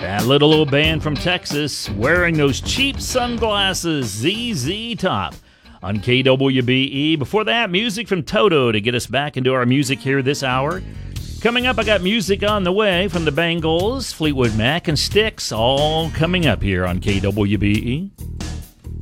That little old band from Texas wearing those cheap sunglasses, ZZ Top on KWBE. Before that, music from Toto to get us back into our music here this hour. Coming up, I got music on the way from the Bangles, Fleetwood Mac, and Styx, all coming up here on KWBE.